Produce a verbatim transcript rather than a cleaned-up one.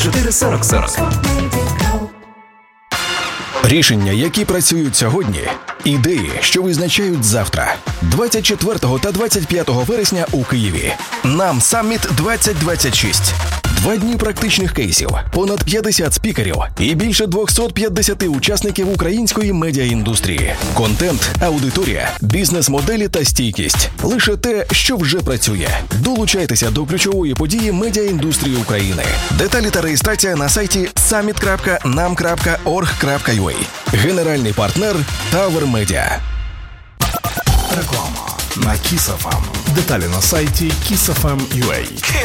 чотири сорок сорок. Рішення, які працюють сьогодні. Ідеї, що визначають завтра. двадцять четвертого та двадцять п'ятого вересня у Києві. Нам Самміт двадцять двадцять шість. Два дні практичних кейсів, понад п'ятдесят спікерів і більше двісті п'ятдесят учасників української медіаіндустрії. Контент, аудиторія, бізнес-моделі та стійкість. Лише те, що вже працює. Долучайтеся до ключової події медіаіндустрії України. Деталі та реєстрація на сайті саміт крапка нам крапка орг крапка ю а. Генеральний партнер Tower Media. Реклама на Kiss еф ем. Деталі на сайті кіс еф ем крапка ю а.